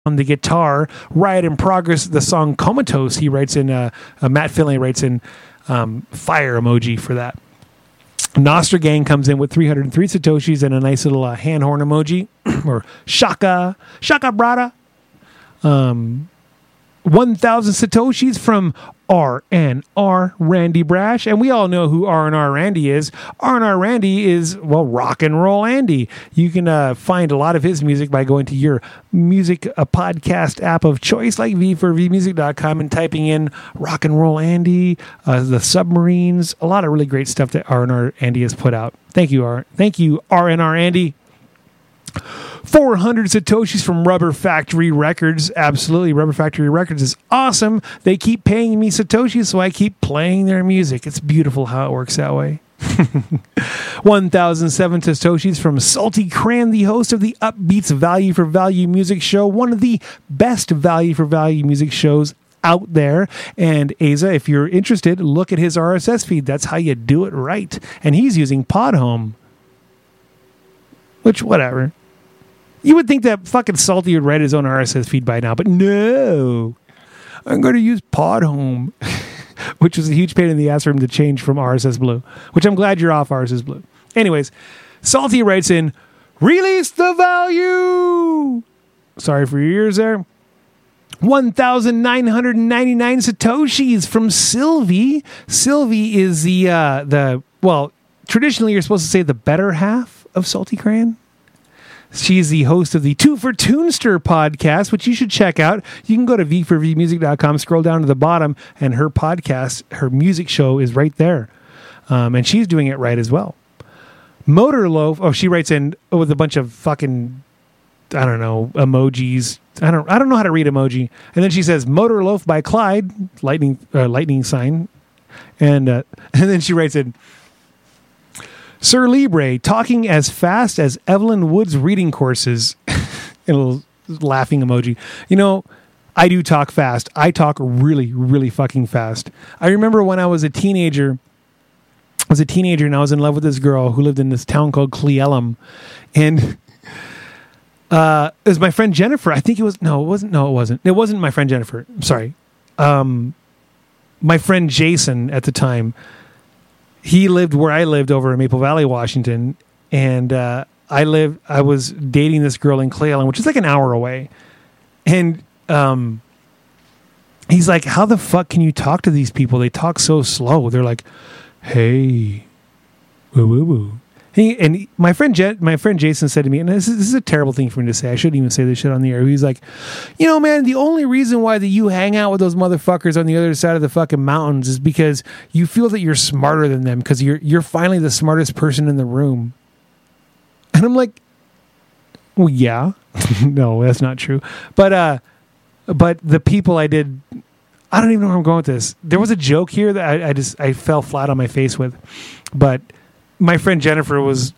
on the guitar. Riot in Progress, the song Comatose, he writes in, Matt Finlay writes in fire emoji for that. Nostra Gang comes in with 303 Satoshis and a nice little hand horn emoji, or shaka brada. 1,000 Satoshis from R&R Randy Brash. And we all know who R&R Randy is. R&R Randy is, well, rock and roll Andy. You can find a lot of his music by going to your music podcast app of choice, like v4vmusic.com, and typing in rock and roll Andy, the Submarines, a lot of really great stuff that R&R Andy has put out. Thank you, R&R Andy. 400 Satoshis from Rubber Factory Records. Absolutely. Rubber Factory Records is awesome. They keep paying me Satoshis, so I keep playing their music. It's beautiful how it works that way. 1,007 Satoshis from Salty Cran, the host of the Upbeats Value for Value music show, one of the best value for value music shows out there. And Asa, if you're interested, look at his RSS feed. That's how you do it right. And he's using Podhome. Which, whatever. You would think that fucking Salty would write his own RSS feed by now, but no. I'm going to use Podhome, which was a huge pain in the ass for him to change from RSS Blue, which I'm glad you're off RSS Blue. Anyways, Salty writes in, release the value. Sorry for your ears there. 1,999 Satoshis from Sylvie. Sylvie is the well, traditionally you're supposed to say the better half of Salty Cran. She's the host of the Two for Toonster podcast, which you should check out. You can go to v4vmusic.com, scroll down to the bottom, and her podcast, her music show is right there. And she's doing it right as well. Motor Loaf, she writes in with a bunch of fucking, I don't know, emojis. I don't know how to read emoji. And then she says, Motor Loaf by Clyde, lightning sign. And then she writes in, Sir Libre, talking as fast as Evelyn Wood's reading courses. A little laughing emoji. You know, I do talk fast. I talk really, really fucking fast. I remember when I was a teenager. And I was in love with this girl who lived in this town called Cleellum. And it was my friend Jennifer. I think it was. No, it wasn't. No, it wasn't. It wasn't my friend Jennifer. I'm sorry. My friend Jason at the time. He lived where I lived over in Maple Valley, Washington, and I was dating this girl in Cleellum, which is like an hour away. And he's like, how the fuck can you talk to these people? They talk so slow. They're like, hey, woo woo woo. And my friend Jason said to me, and this is a terrible thing for me to say. I shouldn't even say this shit on the air. He's like, you know, man, the only reason why that you hang out with those motherfuckers on the other side of the fucking mountains is because you feel that you're smarter than them because you're finally the smartest person in the room. And I'm like, well, yeah, no, that's not true. But the people I don't even know where I'm going with this. There was a joke here that I fell flat on my face with, but. My friend Jennifer was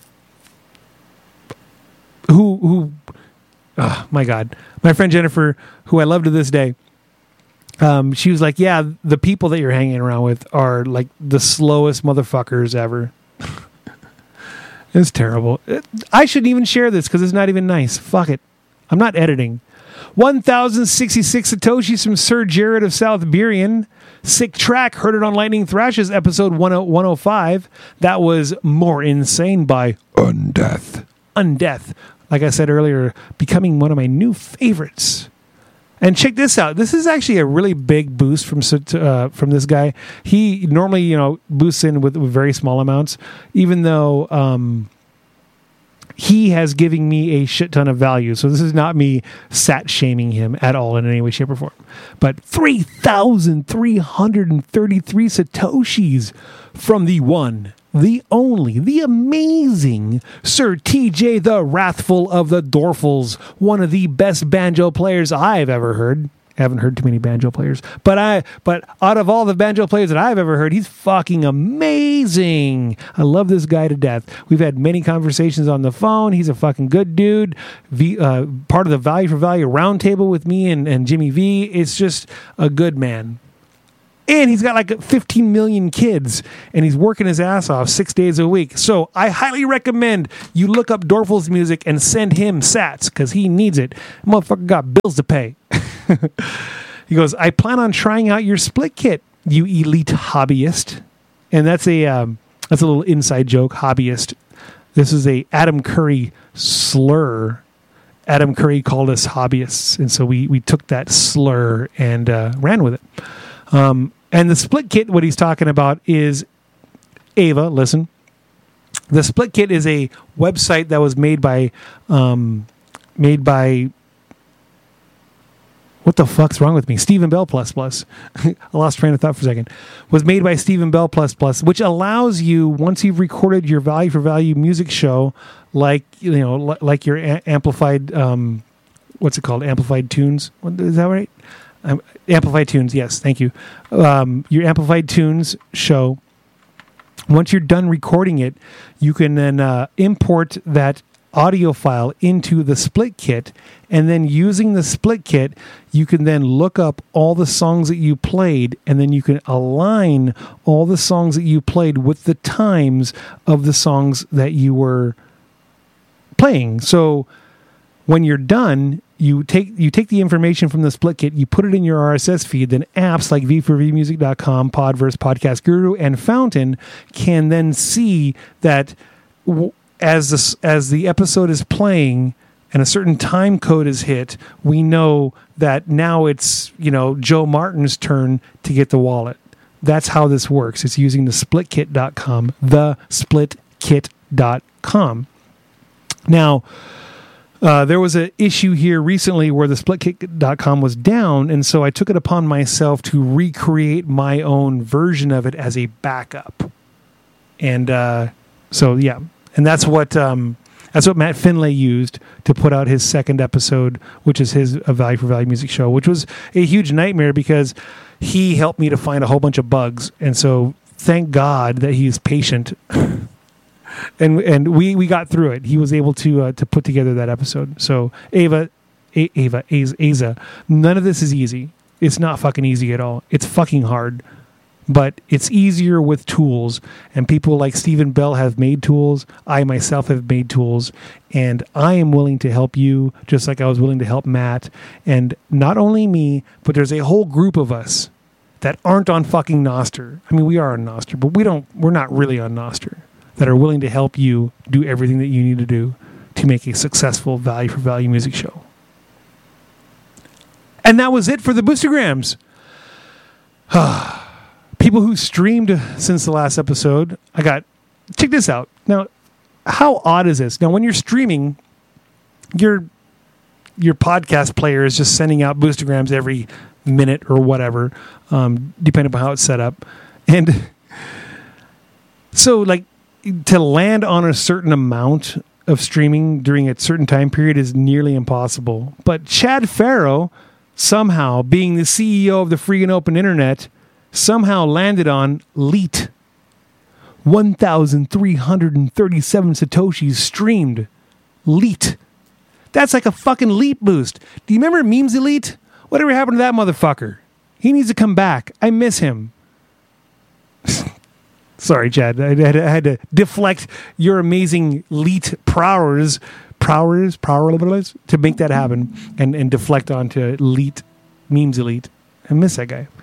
my God. My friend Jennifer, who I love to this day, she was like, yeah, the people that you're hanging around with are like the slowest motherfuckers ever. It's terrible. I shouldn't even share this because it's not even nice. Fuck it. I'm not editing. 1,066 Satoshis from Sir Jared of South Burien. Sick track. Heard it on Lightning Thrashes, episode 105. That was More Insane by Undeath. Undeath. Like I said earlier, becoming one of my new favorites. And check this out. This is actually a really big boost from this guy. He normally, boosts in with very small amounts, even though... he has given me a shit ton of value. So this is not me sat shaming him at all in any way, shape, or form. But 3,333 Satoshis from the one, the only, the amazing Sir TJ the Wrathful of the Dorfels, one of the best banjo players I've ever heard. I haven't heard too many banjo players, but out of all the banjo players that I've ever heard, he's fucking amazing. I love this guy to death. We've had many conversations on the phone. He's a fucking good dude. Part of the Value for Value roundtable with me and Jimmy V. It's just a good man. And he's got like 15 million kids, and he's working his ass off 6 days a week. So I highly recommend you look up Dorfles Music and send him sats, because he needs it. Motherfucker got bills to pay. He goes, I plan on trying out your split kit, you elite hobbyist. And that's a little inside joke, hobbyist. This is a Adam Curry slur. Adam Curry called us hobbyists, and so we took that slur and ran with it. And the split kit, what he's talking about is, Ava, listen. The split kit is a website that was made by what the fuck's wrong with me? Stephen Bell ++. I lost train of thought for a second. Was made by Stephen Bell ++, which allows you, once you've recorded your value for value music show, like like your amplified, what's it called? Amplified Tunes. Is that right? Amplified Tunes. Yes, thank you. Your Amplified Tunes show. Once you're done recording it, you can then import that audio file into the split kit, and then using the split kit, you can then look up all the songs that you played, and then you can align all the songs that you played with the times of the songs that you were playing. So when you're done, you take the information from the split kit, you put it in your RSS feed, then apps like v4vmusic.com, Podverse, Podcast Guru, and Fountain can then see that as the episode is playing and a certain time code is hit, we know that now it's, Joe Martin's turn to get the wallet. That's how this works. It's using the splitkit.com, thesplitkit.com. Now, there was an issue here recently where the splitkit.com was down, and so I took it upon myself to recreate my own version of it as a backup. And and that's what Matt Finlay used to put out his second episode, which is his Value for Value music show, which was a huge nightmare because he helped me to find a whole bunch of bugs. And so thank God that he's patient. and we got through it. He was able to put together that episode. So Aza, none of this is easy. It's not fucking easy at all. It's fucking hard. But it's easier with tools, and people like Stephen Bell have made tools. I myself have made tools, and I am willing to help you just like I was willing to help Matt. And not only me, but there's a whole group of us that aren't on fucking Nostr. I mean, we are on Nostr, but we're not really on Nostr, that are willing to help you do everything that you need to do to make a successful Value for Value music show. And that was it for the Boostergrams. People who streamed since the last episode, check this out. Now, how odd is this? Now, when you're streaming, your podcast player is just sending out Boostergrams every minute or whatever, depending upon how it's set up. And so, to land on a certain amount of streaming during a certain time period is nearly impossible. But Chad Farrow, somehow, being the CEO of the free and open internet, somehow landed on LEET. 1,337 Satoshis streamed. LEET. That's like a fucking leap boost. Do you remember Memes Elite? Whatever happened to that motherfucker? He needs to come back. I miss him. Sorry, Chad. I had to deflect your amazing LEET prowess to make that happen and deflect onto LEET, Memes Elite. I miss that guy.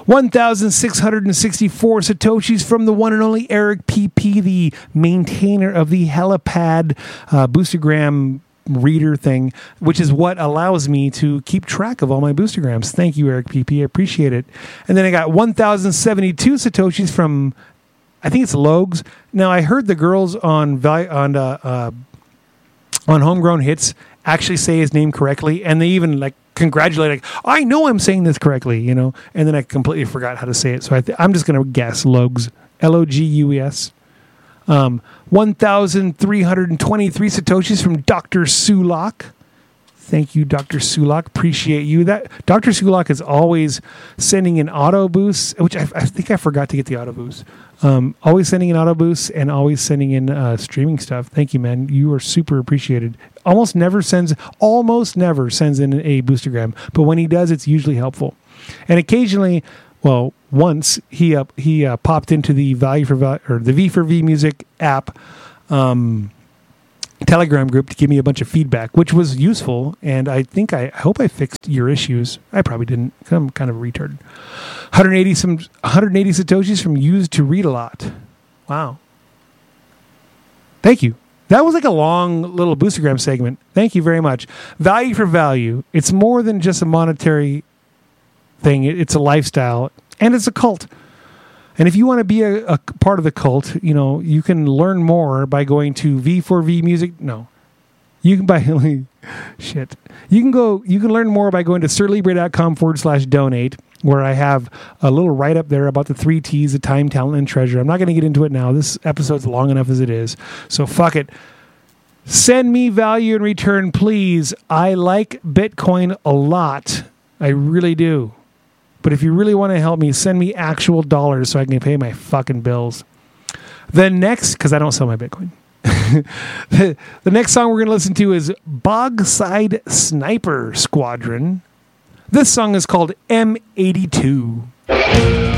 1,664 Satoshis from the one and only Eric PP, the maintainer of the Helipad Boostergram reader thing, which is what allows me to keep track of all my Boostergrams. Thank you, Eric PP. I appreciate it. And then I got 1,072 Satoshis from, I think it's Logs. Now, I heard the girls on Homegrown Hits actually say his name correctly, and they even congratulate, I know I'm saying this correctly, and then I completely forgot how to say it. So I'm just going to guess Logs, Logus. 1,323 Satoshis from Dr. Sulak. Thank you, Dr. Sulak. Appreciate you. That Dr. Sulak is always sending in auto boosts, which I think I forgot to get the auto boost. Always sending in auto boosts and always sending in streaming stuff. Thank you, man. You are super appreciated. Almost never sends in a Boostergram, but when he does, it's usually helpful. And occasionally, Well, once he popped into the the V4V Music app Telegram group to give me a bunch of feedback, which was useful, and I hope I fixed your issues. I probably didn't. I'm kind of a retard. 180 satoshis from Used to Read a Lot. Wow. Thank you. That was like a long little Boostergram segment. Thank you very much. Value for value. It's more than just a monetary thing. It's a lifestyle, and it's a cult. And if you want to be a part of the cult, you can learn more by going to V4V Music. No, you can buy shit. You can learn more by going to sirlibre.com/donate, where I have a little write up there about the 3 T's of time, talent, and treasure. I'm not going to get into it now. This episode's long enough as it is. So fuck it. Send me value in return, please. I like Bitcoin a lot. I really do. But if you really want to help me, send me actual dollars so I can pay my fucking bills. The next, because I don't sell my Bitcoin. The next song we're going to listen to is Bogside Sniper Squadron. This song is called M82.